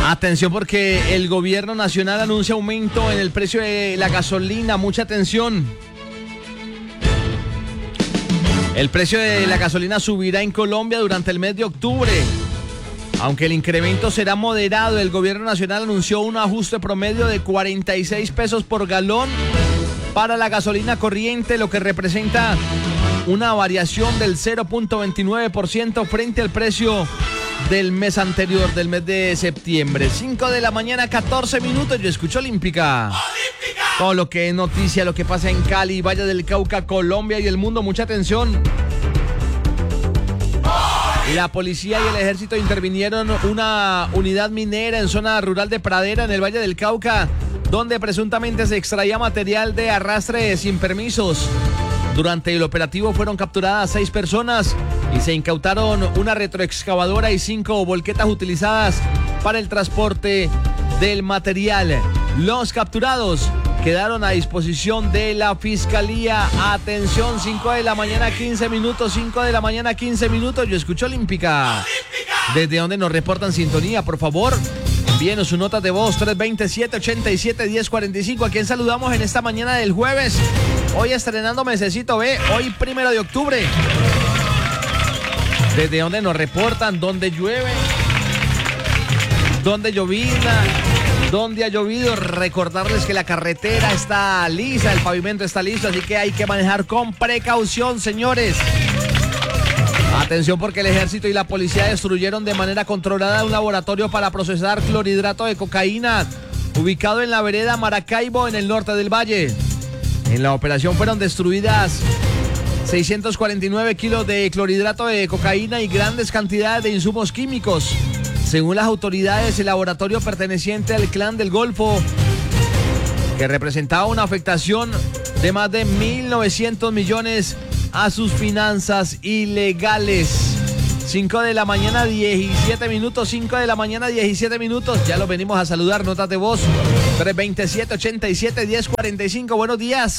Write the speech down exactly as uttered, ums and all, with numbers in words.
Atención porque el gobierno nacional anuncia aumento en el precio de la gasolina. Mucha atención. El precio de la gasolina subirá en Colombia durante el mes de octubre. Aunque el incremento será moderado, el gobierno nacional anunció un ajuste promedio de cuarenta y seis pesos por galón para la gasolina corriente, lo que representa una variación del cero punto veintinueve por ciento frente al precio del mes anterior, del mes de septiembre. cinco de la mañana, catorce minutos. Yo escucho Olímpica. Olímpica. Todo lo que es noticia, lo que pasa en Cali, Valle del Cauca, Colombia y el mundo. Mucha atención. La policía y el ejército intervinieron una unidad minera en zona rural de Pradera, en el Valle del Cauca, donde presuntamente se extraía material de arrastre sin permisos. Durante el operativo fueron capturadas seis personas y se incautaron una retroexcavadora y cinco volquetas utilizadas para el transporte del material. Los capturados quedaron a disposición de la fiscalía. Atención, cinco de la mañana, quince minutos, cinco de la mañana, quince minutos. Yo escucho Olímpica. Olímpica. ¿Desde dónde nos reportan sintonía, por favor? Envíenos su nota de voz, tres dos siete, ocho siete, uno cero cuatro cinco. ¿A quién saludamos en esta mañana del jueves? Hoy estrenando Mesecito B, hoy primero de octubre. ¿Desde dónde nos reportan? ¿Dónde llueve? ¿Dónde llovizna? ¿Dónde ha llovido? Recordarles que la carretera está lisa, el pavimento está listo, así que hay que manejar con precaución, señores. Atención porque el ejército y la policía destruyeron de manera controlada un laboratorio para procesar clorhidrato de cocaína ubicado en la vereda Maracaibo, en el norte del valle. En la operación fueron destruidas seiscientos cuarenta y nueve kilos de clorhidrato de cocaína y grandes cantidades de insumos químicos. Según las autoridades, el laboratorio perteneciente al Clan del Golfo, que representaba una afectación de más de mil novecientos millones a sus finanzas ilegales. cinco de la mañana, diecisiete minutos, cinco de la mañana, diecisiete minutos. Ya los venimos a saludar, notas de voz, tres dos siete, ocho siete, uno cero cuatro cinco. Buenos días.